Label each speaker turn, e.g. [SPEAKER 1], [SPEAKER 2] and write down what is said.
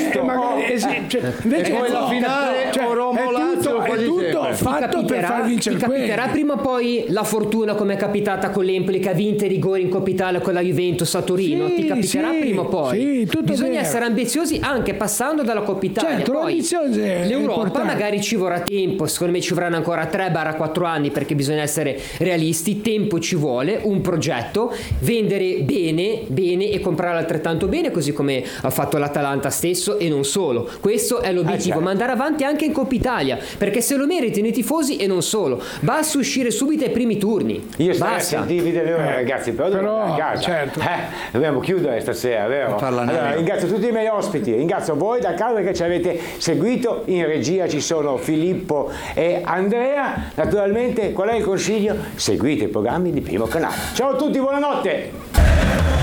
[SPEAKER 1] invece poi la finale o Roma Lazio,
[SPEAKER 2] è tutto fatto per far vincere.
[SPEAKER 3] Ti capiterà prima o poi la fortuna, come è capitata con l'Empoli che ha vinto i rigori in Coppa Italia con la Juventus a Torino. Ti capiterà prima o poi. Bisogna essere ambiziosi anche passando dalla Coppa Italia.
[SPEAKER 2] Certo,
[SPEAKER 3] poi l'Europa magari ci vorrà tempo, secondo me ci vorranno ancora 3-4 anni, perché bisogna essere realisti. Tempo ci vuole, un progetto, vendere bene e comprare altrettanto bene, così come ha fatto l'Atalanta stesso, e non solo. Questo è l'obiettivo, ma andare avanti anche in Coppa Italia, perché se lo meritano i tifosi, e non solo. Basta uscire subito ai primi turni.
[SPEAKER 4] Io starei a sentirvi delle ore, ragazzi, però a casa.
[SPEAKER 2] Certo.
[SPEAKER 4] Dobbiamo chiudere stasera, vero? Allora, ringrazio tutti i miei ospiti, ringrazio voi da casa che ci avete seguito. In regia ci sono Filippo e Andrea. Naturalmente, qual è il consiglio? Seguite i programmi di Primo Canale. Ciao a tutti, buonanotte!